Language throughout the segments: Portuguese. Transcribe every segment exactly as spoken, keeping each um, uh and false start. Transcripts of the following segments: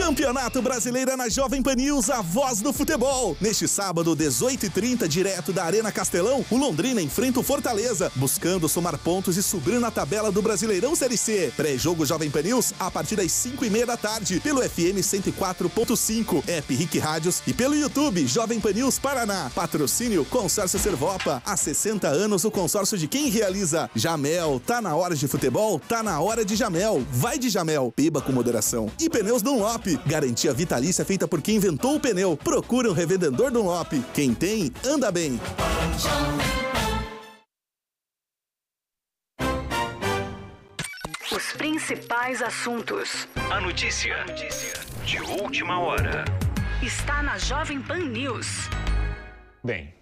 Campeonato Brasileiro na Jovem Pan News, a voz do futebol. Neste sábado, dezoito e trinta, direto da Arena Castelão, o Londrina enfrenta o Fortaleza, buscando somar pontos e subir na tabela do Brasileirão Série C. Pré-jogo Jovem Pan News, a partir das cinco e meia da tarde, pelo F M cento e quatro ponto cinco, app Rick Rádios e pelo YouTube Jovem Pan News Paraná. Patrocínio Consórcio Servopa. Há sessenta anos, o consórcio de quem realiza. Jamel, tá na hora de futebol? Tá na hora de Jamel. Vai de Jamel, beba com moderação. E Pneus Dunlop, garantia vitalícia feita por quem inventou o pneu. Procura um revendedor Dunlop. Quem tem, anda bem. Os principais assuntos. A notícia, notícia de última hora. Está na Jovem Pan News. Bem.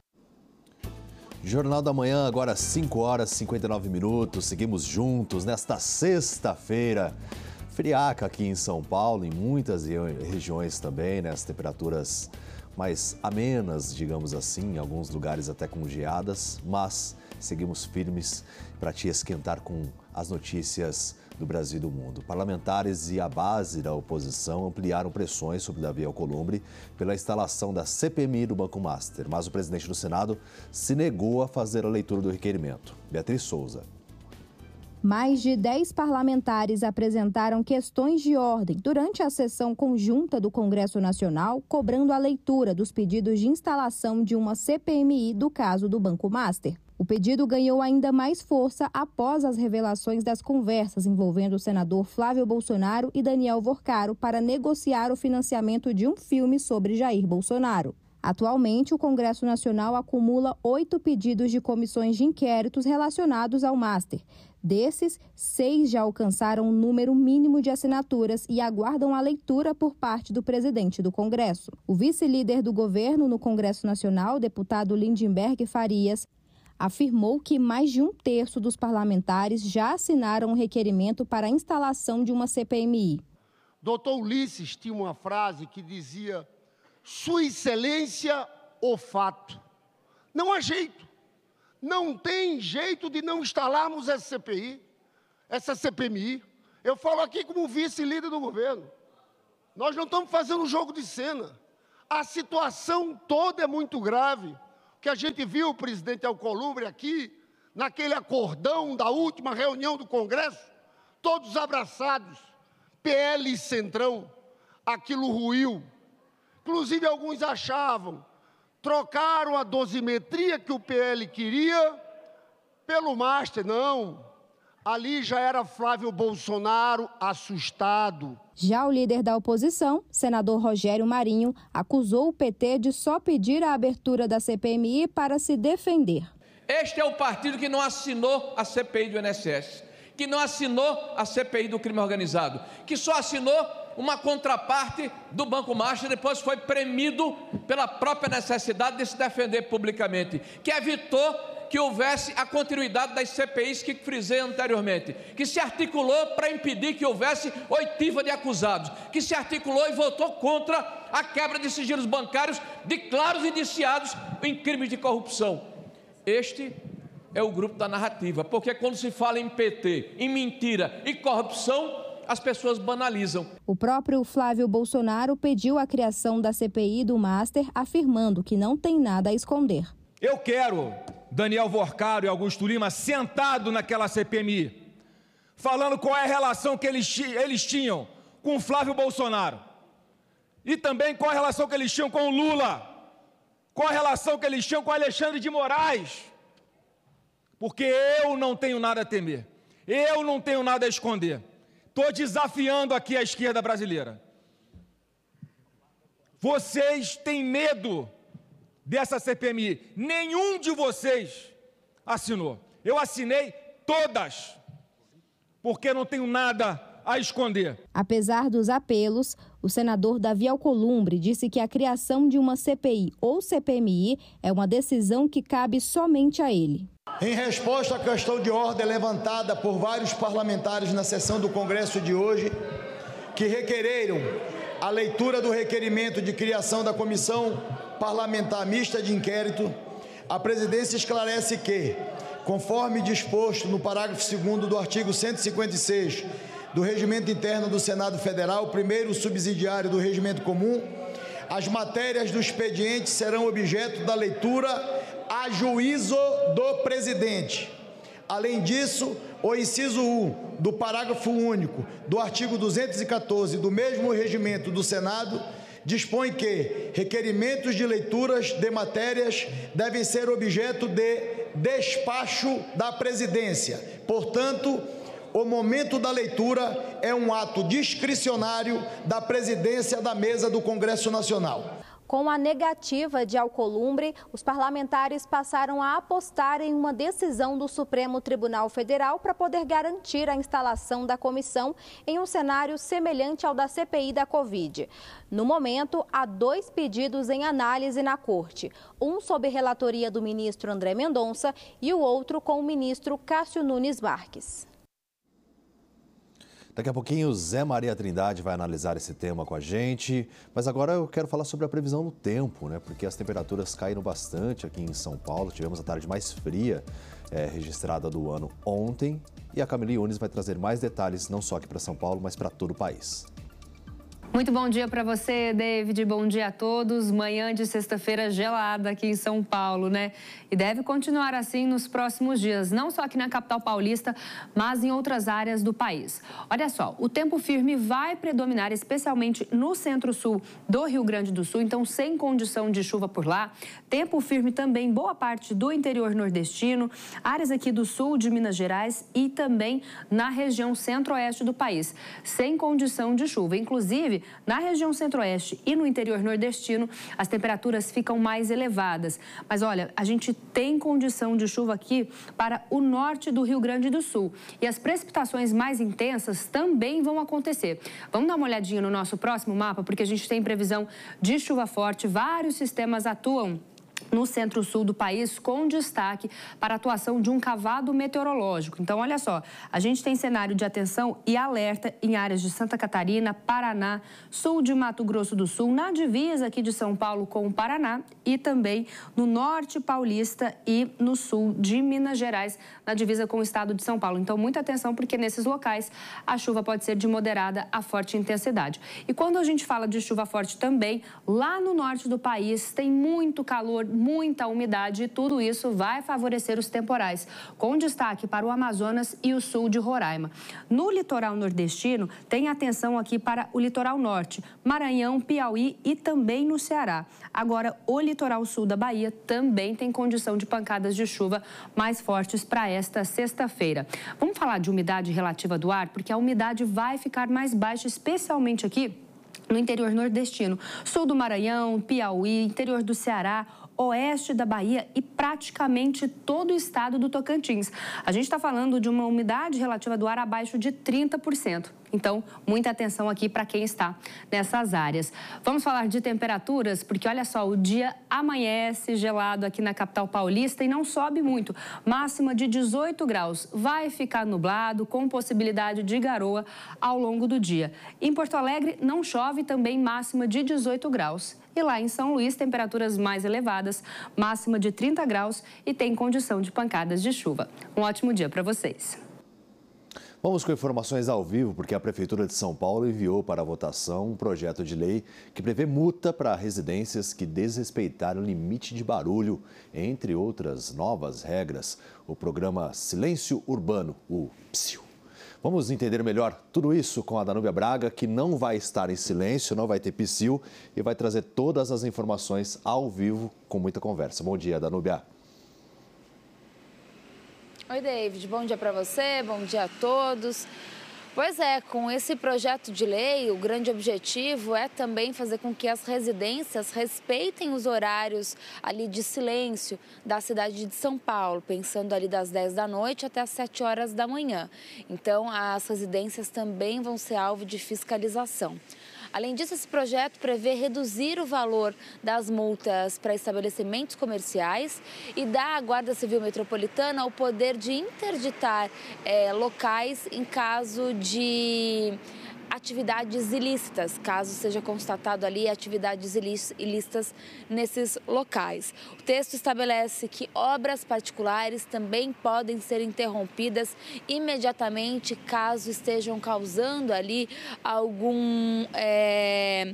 Jornal da Manhã, agora cinco horas e cinquenta e nove minutos. Seguimos juntos nesta sexta-feira. Friaca aqui em São Paulo, em muitas regiões também, né? As temperaturas mais amenas, digamos assim, em alguns lugares até com geadas, mas seguimos firmes para te esquentar com as notícias do Brasil e do mundo. Parlamentares e a base da oposição ampliaram pressões sobre Davi Alcolumbre pela instalação da C P M I do Banco Master, mas o presidente do Senado se negou a fazer a leitura do requerimento. Beatriz Souza. Mais de dez parlamentares apresentaram questões de ordem durante a sessão conjunta do Congresso Nacional, cobrando a leitura dos pedidos de instalação de uma C P M I do caso do Banco Master. O pedido ganhou ainda mais força após as revelações das conversas envolvendo o senador Flávio Bolsonaro e Daniel Worcaro para negociar o financiamento de um filme sobre Jair Bolsonaro. Atualmente, o Congresso Nacional acumula oito pedidos de comissões de inquéritos relacionados ao Master. Desses, seis já alcançaram um número mínimo de assinaturas e aguardam a leitura por parte do presidente do Congresso. O vice-líder do governo no Congresso Nacional, deputado Lindenberg Farias, afirmou que mais de um terço dos parlamentares já assinaram o requerimento para a instalação de uma C P M I. doutor Ulisses tinha uma frase que dizia: Sua Excelência, o fato. Não há jeito. Não tem jeito de não instalarmos essa C P I, essa C P M I. Eu falo aqui como vice-líder do governo. Nós não estamos fazendo um jogo de cena. A situação toda é muito grave. O que a gente viu o presidente Alcolumbre aqui, naquele acordão da última reunião do Congresso, todos abraçados, P L e Centrão, aquilo ruiu. Inclusive, alguns achavam, trocaram a dosimetria que o P L queria pelo Master. Não, ali já era Flávio Bolsonaro assustado. Já o líder da oposição, senador Rogério Marinho, acusou o P T de só pedir a abertura da C P M I para se defender. Este é o partido que não assinou a C P I do I N S S, que não assinou a C P I do crime organizado, que só assinou uma contraparte do Banco Master, depois foi premido pela própria necessidade de se defender publicamente, que evitou que houvesse a continuidade das C P Is que frisei anteriormente, que se articulou para impedir que houvesse oitiva de acusados, que se articulou e votou contra a quebra de sigilos bancários de claros indiciados em crimes de corrupção. Este é o grupo da narrativa, porque quando se fala em P T, em mentira e corrupção, as pessoas banalizam. O próprio Flávio Bolsonaro pediu a criação da C P I do Master, afirmando que não tem nada a esconder. Eu quero Daniel Worcaro e Augusto Lima sentado naquela C P M I, falando qual é a relação que eles, eles tinham com o Flávio Bolsonaro e também qual é a relação que eles tinham com o Lula, qual a relação que eles tinham com Alexandre de Moraes, porque eu não tenho nada a temer, eu não tenho nada a esconder. Estou desafiando aqui a esquerda brasileira. Vocês têm medo dessa C P M I. Nenhum de vocês assinou. Eu assinei todas, porque não tenho nada a esconder. Apesar dos apelos, o senador Davi Alcolumbre disse que a criação de uma C P I ou C P M I é uma decisão que cabe somente a ele. Em resposta à questão de ordem levantada por vários parlamentares na sessão do Congresso de hoje, que requereram a leitura do requerimento de criação da Comissão Parlamentar Mista de Inquérito, a presidência esclarece que, conforme disposto no parágrafo segundo do artigo cento e cinquenta e seis do Regimento Interno do Senado Federal, primeiro subsidiário do Regimento Comum, as matérias do expediente serão objeto da leitura a juízo do presidente. Além disso, o inciso um do parágrafo único do artigo duzentos e quatorze do mesmo regimento do Senado dispõe que requerimentos de leituras de matérias devem ser objeto de despacho da presidência. Portanto, o momento da leitura é um ato discricionário da presidência da mesa do Congresso Nacional. Com a negativa de Alcolumbre, os parlamentares passaram a apostar em uma decisão do Supremo Tribunal Federal para poder garantir a instalação da comissão em um cenário semelhante ao da C P I da Covid. No momento, há dois pedidos em análise na Corte, um sob relatoria do ministro André Mendonça e o outro com o ministro Cássio Nunes Marques. Daqui a pouquinho o Zé Maria Trindade vai analisar esse tema com a gente, mas agora eu quero falar sobre a previsão do tempo, né? Porque as temperaturas caíram bastante aqui em São Paulo, tivemos a tarde mais fria é, registrada do ano ontem e a Camille Yunes vai trazer mais detalhes não só aqui para São Paulo, mas para todo o país. Muito bom dia para você, David. Bom dia a todos. Manhã de sexta-feira gelada aqui em São Paulo, né? E deve continuar assim nos próximos dias, não só aqui na capital paulista, mas em outras áreas do país. Olha só, o tempo firme vai predominar especialmente no centro-sul do Rio Grande do Sul, então sem condição de chuva por lá. Tempo firme também em boa parte do interior nordestino, áreas aqui do sul de Minas Gerais e também na região centro-oeste do país, sem condição de chuva. Inclusive, na região centro-oeste e no interior nordestino, as temperaturas ficam mais elevadas. Mas olha, a gente tem condição de chuva aqui para o norte do Rio Grande do Sul. E as precipitações mais intensas também vão acontecer. Vamos dar uma olhadinha no nosso próximo mapa, porque a gente tem previsão de chuva forte. Vários sistemas atuam no centro-sul do país, com destaque para a atuação de um cavado meteorológico. Então, olha só, a gente tem cenário de atenção e alerta em áreas de Santa Catarina, Paraná, sul de Mato Grosso do Sul, na divisa aqui de São Paulo com o Paraná e também no norte paulista e no sul de Minas Gerais, na divisa com o estado de São Paulo. Então, muita atenção, porque nesses locais a chuva pode ser de moderada a forte intensidade. E quando a gente fala de chuva forte também, lá no norte do país tem muito calor, muita umidade e tudo isso vai favorecer os temporais, com destaque para o Amazonas e o sul de Roraima. No litoral nordestino, tem atenção aqui para o litoral norte, Maranhão, Piauí e também no Ceará. Agora, o litoral sul da Bahia também tem condição de pancadas de chuva mais fortes para esta sexta-feira. Vamos falar de umidade relativa do ar, porque a umidade vai ficar mais baixa, especialmente aqui no interior nordestino, sul do Maranhão, Piauí, interior do Ceará, oeste da Bahia e praticamente todo o estado do Tocantins. A gente está falando de uma umidade relativa do ar abaixo de trinta por cento. Então, muita atenção aqui para quem está nessas áreas. Vamos falar de temperaturas, porque olha só, o dia amanhece gelado aqui na capital paulista e não sobe muito. Máxima de dezoito graus. Vai ficar nublado, com possibilidade de garoa ao longo do dia. Em Porto Alegre, não chove, também máxima de dezoito graus. E lá em São Luís, temperaturas mais elevadas, máxima de trinta graus e tem condição de pancadas de chuva. Um ótimo dia para vocês. Vamos com informações ao vivo, porque a Prefeitura de São Paulo enviou para a votação um projeto de lei que prevê multa para residências que desrespeitarem o limite de barulho, entre outras novas regras. O programa Silêncio Urbano, o PSIL. Vamos entender melhor tudo isso com a Danúbia Braga, que não vai estar em silêncio, não vai ter PSIL e vai trazer todas as informações ao vivo com muita conversa. Bom dia, Danúbia. Oi, David. Bom dia para você, bom dia a todos. Pois é, com esse projeto de lei, o grande objetivo é também fazer com que as residências respeitem os horários ali de silêncio da cidade de São Paulo, pensando ali das dez da noite até as sete horas da manhã. Então, as residências também vão ser alvo de fiscalização. Além disso, esse projeto prevê reduzir o valor das multas para estabelecimentos comerciais e dá à Guarda Civil Metropolitana o poder de interditar é, locais em caso de atividades ilícitas, caso seja constatado ali atividades ilícitas nesses locais. O texto estabelece que obras particulares também podem ser interrompidas imediatamente caso estejam causando ali algum é,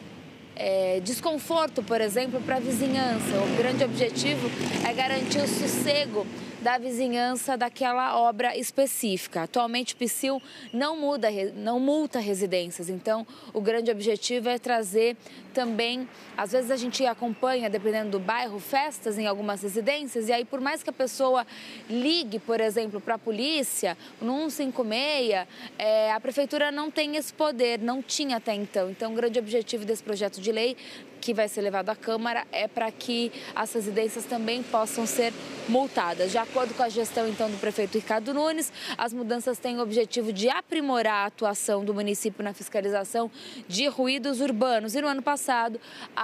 é, desconforto, por exemplo, para a vizinhança. O grande objetivo é garantir o sossego da vizinhança daquela obra específica. Atualmente o Psil não, muda, não multa residências, então o grande objetivo é trazer também, às vezes a gente acompanha, dependendo do bairro, festas em algumas residências, e aí por mais que a pessoa ligue, por exemplo, para a polícia, no cento e cinquenta e seis, é, a prefeitura não tem esse poder, não tinha até então. Então o grande objetivo desse projeto de lei que vai ser levado à Câmara é para que as residências também possam ser multadas. De acordo com a gestão, então, do prefeito Ricardo Nunes, as mudanças têm o objetivo de aprimorar a atuação do município na fiscalização de ruídos urbanos. E no ano passado,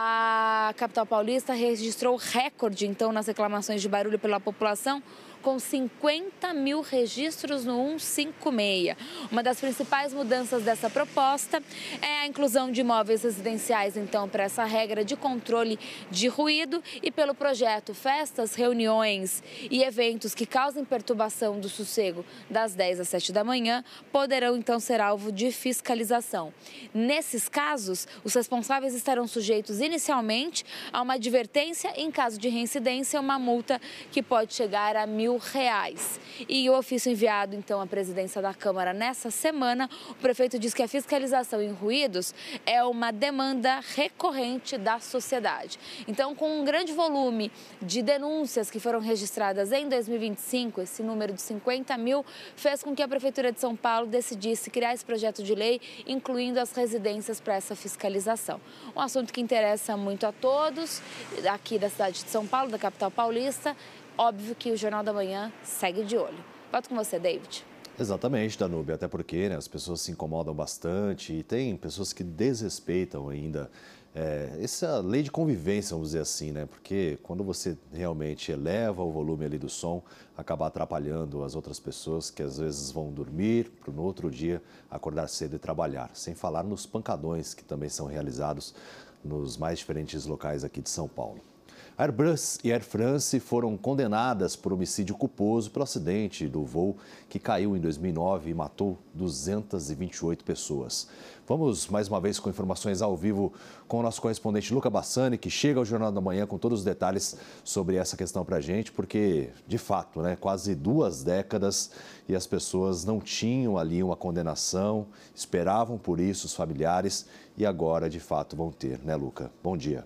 a capital paulista registrou recorde, então, nas reclamações de barulho pela população, com cinquenta mil registros no cento e cinquenta e seis. Uma das principais mudanças dessa proposta é a inclusão de imóveis residenciais, então, para essa regra de controle de ruído e pelo projeto festas, reuniões e eventos que causem perturbação do sossego das dez às sete da manhã poderão, então, ser alvo de fiscalização. Nesses casos, os responsáveis estarão sujeitos inicialmente a uma advertência e, em caso de reincidência, uma multa que pode chegar a mil reais. E o ofício enviado, então, à presidência da Câmara nessa semana, o prefeito diz que a fiscalização em ruídos é uma demanda recorrente da sociedade. Então, com um grande volume de denúncias que foram registradas em dois mil e vinte e cinco, esse número de cinquenta mil fez com que a Prefeitura de São Paulo decidisse criar esse projeto de lei, incluindo as residências para essa fiscalização. Um assunto que interessa muito a todos, aqui da cidade de São Paulo, da capital paulista. Óbvio que o Jornal da Manhã segue de olho. Volto com você, David. Exatamente, Danúbia, até porque, né, as pessoas se incomodam bastante e tem pessoas que desrespeitam ainda é, essa lei de convivência, vamos dizer assim, né? Porque quando você realmente eleva o volume ali do som, acaba atrapalhando as outras pessoas que às vezes vão dormir para no outro dia acordar cedo e trabalhar. Sem falar nos pancadões que também são realizados nos mais diferentes locais aqui de São Paulo. A Airbus e a Air France foram condenadas por homicídio culposo pelo acidente do voo que caiu em dois mil e nove e matou duzentas e vinte e oito pessoas. Vamos mais uma vez com informações ao vivo com o nosso correspondente Luca Bassani, que chega ao Jornal da Manhã com todos os detalhes sobre essa questão para a gente, porque, de fato, né, quase duas décadas e as pessoas não tinham ali uma condenação, esperavam por isso os familiares e agora, de fato, vão ter, né, Luca? Bom dia.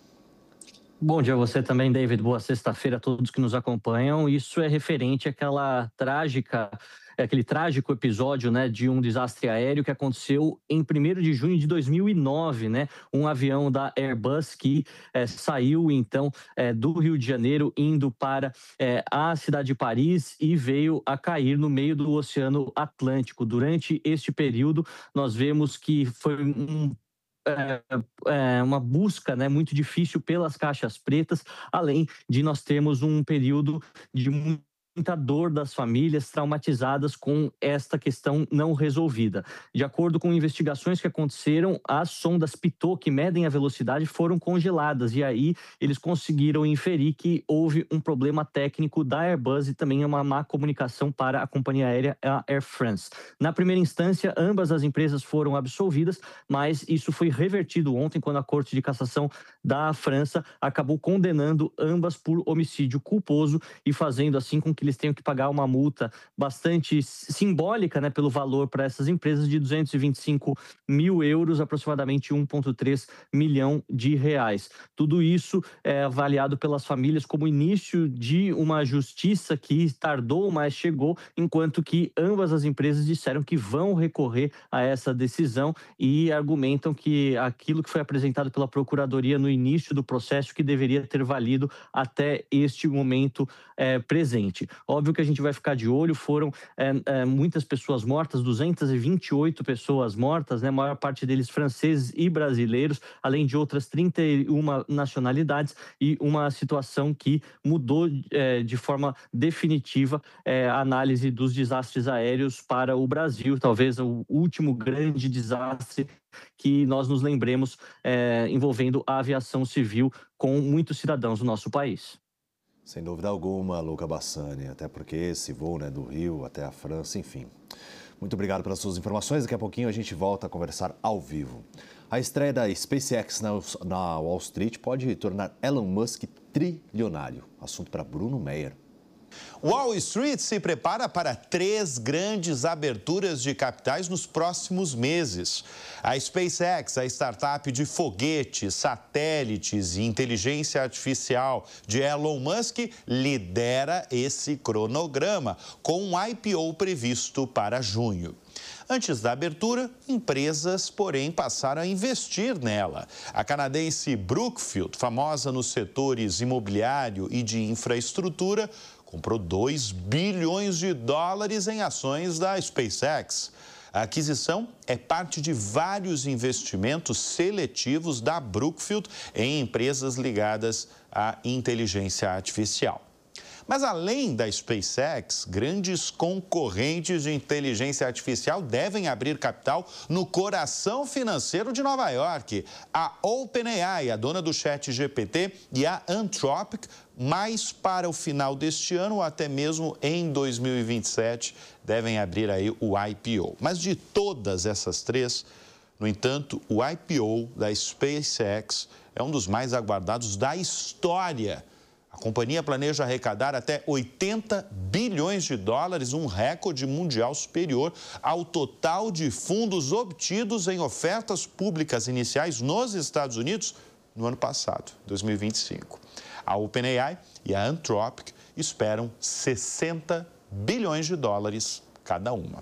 Bom dia a você também, David. Boa sexta-feira a todos que nos acompanham. Isso é referente àquela trágica, aquele trágico episódio, né, de um desastre aéreo que aconteceu em primeiro de junho de dois mil e nove, né? Um avião da Airbus que é, saiu, então, é, do Rio de Janeiro, indo para é, a cidade de Paris e veio a cair no meio do Oceano Atlântico. Durante este período, nós vemos que foi um É, é uma busca, né, muito difícil pelas caixas pretas, além de nós termos um período de muita dor das famílias traumatizadas com esta questão não resolvida. De acordo com investigações que aconteceram, as sondas Pitot, que medem a velocidade, foram congeladas e aí eles conseguiram inferir que houve um problema técnico da Airbus e também uma má comunicação para a companhia aérea a Air France. Na primeira instância, ambas as empresas foram absolvidas, mas isso foi revertido ontem quando a Corte de Cassação da França acabou condenando ambas por homicídio culposo e fazendo assim com que eles tenham que pagar uma multa bastante simbólica, né, pelo valor para essas empresas de duzentos e vinte e cinco mil euros, aproximadamente um vírgula três milhão de reais. Tudo isso é avaliado pelas famílias como início de uma justiça que tardou, mas chegou, enquanto que ambas as empresas disseram que vão recorrer a essa decisão e argumentam que aquilo que foi apresentado pela Procuradoria no início do processo que deveria ter valido até este momento é, presente. Óbvio que a gente vai ficar de olho, foram é, é, muitas pessoas mortas, duzentas e vinte e oito pessoas mortas, né? A maior parte deles franceses e brasileiros, além de outras trinta e uma nacionalidades, e uma situação que mudou é, de forma definitiva é, a análise dos desastres aéreos para o Brasil, talvez o último grande desastre que nós nos lembremos é, envolvendo a aviação civil com muitos cidadãos do nosso país. Sem dúvida alguma, Luca Bassani, até porque esse voo, né, do Rio até a França, enfim. Muito obrigado pelas suas informações. Daqui a pouquinho a gente volta a conversar ao vivo. A estreia da SpaceX na, na Wall Street pode tornar Elon Musk trilionário. Assunto para Bruno Meyer. Wall Street se prepara para três grandes aberturas de capitais nos próximos meses. A SpaceX, a startup de foguetes, satélites e inteligência artificial de Elon Musk, lidera esse cronograma, com um I P O previsto para junho. Antes da abertura, empresas, porém, passaram a investir nela. A canadense Brookfield, famosa nos setores imobiliário e de infraestrutura, comprou dois bilhões de dólares em ações da SpaceX. A aquisição é parte de vários investimentos seletivos da Brookfield em empresas ligadas à inteligência artificial. Mas além da SpaceX, grandes concorrentes de inteligência artificial devem abrir capital no coração financeiro de Nova York. A OpenAI, a dona do chat G P T, e a Anthropic, mais para o final deste ano ou até mesmo em dois mil e vinte e sete, devem abrir aí o I P O. Mas de todas essas três, no entanto, o I P O da SpaceX é um dos mais aguardados da história. A companhia planeja arrecadar até oitenta bilhões de dólares, um recorde mundial superior ao total de fundos obtidos em ofertas públicas iniciais nos Estados Unidos no ano passado, dois mil e vinte e cinco. A OpenAI e a Anthropic esperam sessenta bilhões de dólares cada uma.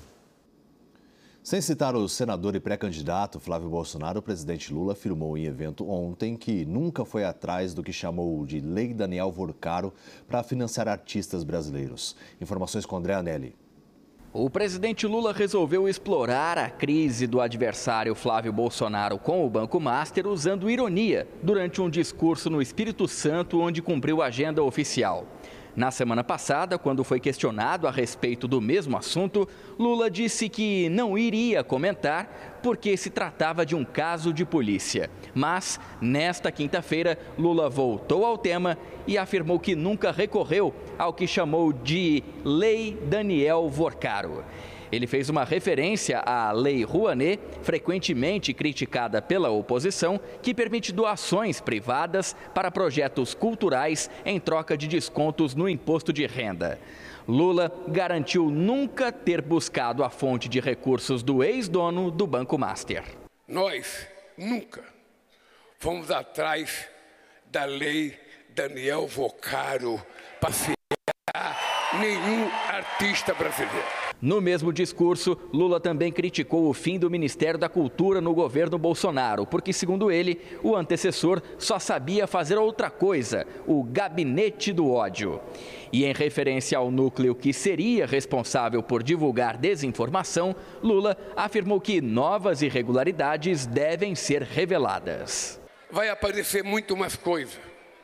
Sem citar o senador e pré-candidato Flávio Bolsonaro, o presidente Lula afirmou em evento ontem que nunca foi atrás do que chamou de Lei Daniel Vorcaro para financiar artistas brasileiros. Informações com André Anelli. O presidente Lula resolveu explorar a crise do adversário Flávio Bolsonaro com o Banco Master usando ironia durante um discurso no Espírito Santo, onde cumpriu a agenda oficial. Na semana passada, quando foi questionado a respeito do mesmo assunto, Lula disse que não iria comentar porque se tratava de um caso de polícia. Mas, nesta quinta-feira, Lula voltou ao tema e afirmou que nunca recorreu ao que chamou de Lei Daniel Vorcaro. Ele fez uma referência à Lei Rouanet, frequentemente criticada pela oposição, que permite doações privadas para projetos culturais em troca de descontos no imposto de renda. Lula garantiu nunca ter buscado a fonte de recursos do ex-dono do Banco Master. Nós nunca fomos atrás da Lei Daniel Vorcaro para financiar nenhum artista brasileiro. No mesmo discurso, Lula também criticou o fim do Ministério da Cultura no governo Bolsonaro, porque, segundo ele, o antecessor só sabia fazer outra coisa, o gabinete do ódio. E em referência ao núcleo que seria responsável por divulgar desinformação, Lula afirmou que novas irregularidades devem ser reveladas. Vai aparecer muito mais coisa,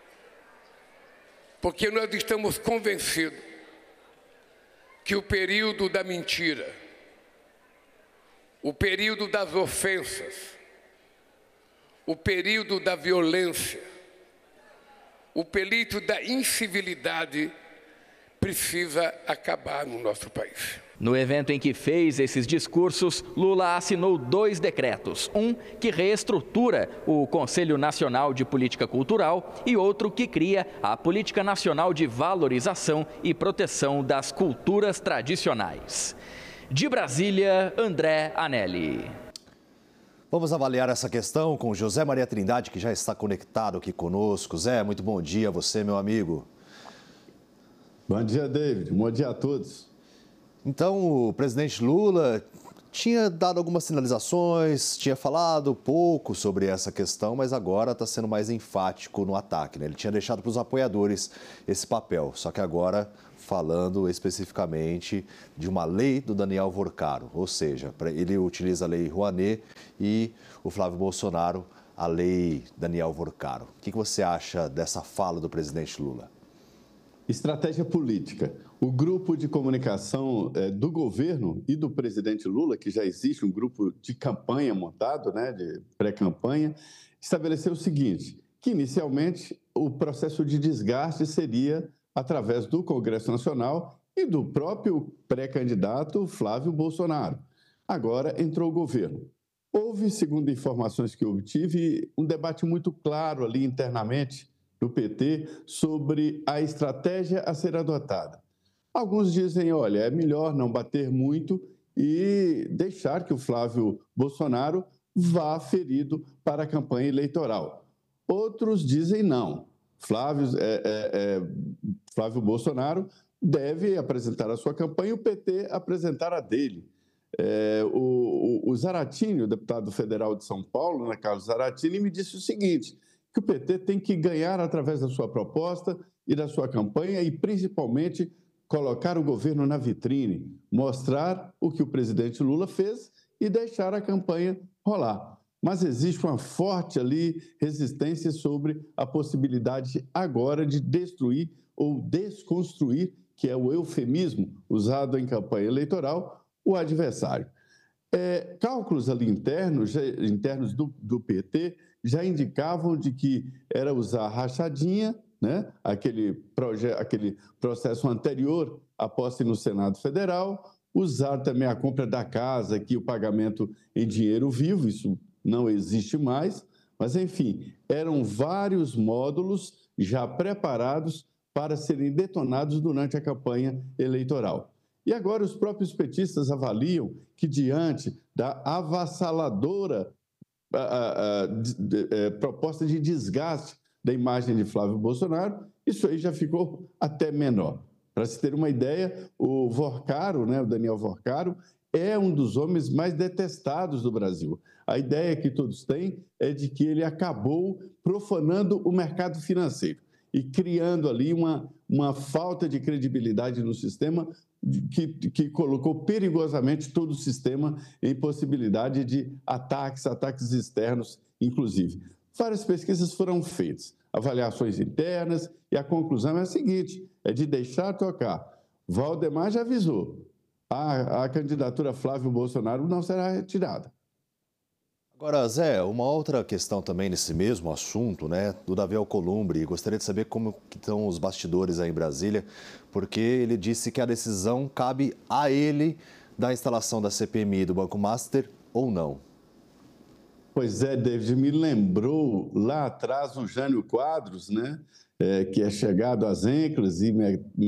porque nós estamos convencidos que o período da mentira, o período das ofensas, o período da violência, o período da incivilidade precisa acabar no nosso país. No evento em que fez esses discursos, Lula assinou dois decretos. Um que reestrutura o Conselho Nacional de Política Cultural e outro que cria a Política Nacional de Valorização e Proteção das Culturas Tradicionais. De Brasília, André Anelli. Vamos avaliar essa questão com José Maria Trindade, que já está conectado aqui conosco. Zé, muito bom dia a você, meu amigo. Bom dia, David. Bom dia a todos. Então, o presidente Lula tinha dado algumas sinalizações, tinha falado pouco sobre essa questão, mas agora está sendo mais enfático no ataque, né? Ele tinha deixado para os apoiadores esse papel, só que agora falando especificamente de uma lei do Daniel Vorcaro, ou seja, ele utiliza a lei Rouanet e o Flávio Bolsonaro a lei Daniel Vorcaro. O que você acha dessa fala do presidente Lula? Estratégia política. O grupo de comunicação é, do governo e do presidente Lula, que já existe um grupo de campanha montado, né, de pré-campanha, estabeleceu o seguinte, que inicialmente o processo de desgaste seria através do Congresso Nacional e do próprio pré-candidato Flávio Bolsonaro. Agora entrou o governo. Houve, segundo informações que eu obtive, um debate muito claro ali internamente no P T sobre a estratégia a ser adotada. Alguns dizem, olha, é melhor não bater muito e deixar que o Flávio Bolsonaro vá ferido para a campanha eleitoral. Outros dizem não. Flávio, é, é, é, Flávio Bolsonaro deve apresentar a sua campanha e o P T apresentar a dele. É, o, o, o Zaratini, o deputado federal de São Paulo, né, Carlos Zaratini, me disse o seguinte, que o P T tem que ganhar através da sua proposta e da sua campanha e, principalmente, colocar o governo na vitrine, mostrar o que o presidente Lula fez e deixar a campanha rolar. Mas existe uma forte ali resistência sobre a possibilidade agora de destruir ou desconstruir, que é o eufemismo usado em campanha eleitoral, o adversário. É, cálculos ali internos, já, internos do, do P T já indicavam de que era usar a rachadinha, né? aquele, proje, aquele processo anterior à posse no Senado Federal, usar também a compra da casa, aqui o pagamento em dinheiro vivo, isso não existe mais, mas, enfim, eram vários módulos já preparados para serem detonados durante a campanha eleitoral. E agora os próprios petistas avaliam que, diante da avassaladora a, a, a, de, a, proposta de desgaste da imagem de Flávio Bolsonaro, isso aí já ficou até menor. Para se ter uma ideia, o Vorcaro, né, o Daniel Vorcaro, é um dos homens mais detestados do Brasil. A ideia que todos têm é de que ele acabou profanando o mercado financeiro e criando ali uma, uma falta de credibilidade no sistema que, que colocou perigosamente todo o sistema em possibilidade de ataques, ataques externos, inclusive. Várias pesquisas foram feitas, avaliações internas, e a conclusão é a seguinte, é de deixar tocar. Valdemar já avisou, a, a candidatura Flávio Bolsonaro não será retirada. Agora, Zé, uma outra questão também nesse mesmo assunto, né, do Davi Alcolumbre. Gostaria de saber como que estão os bastidores aí em Brasília, porque ele disse que a decisão cabe a ele da instalação da C P M I do Banco Master ou não. Pois é, David, me lembrou lá atrás o Jânio Quadros, né, é, que é chegado às âncoras e me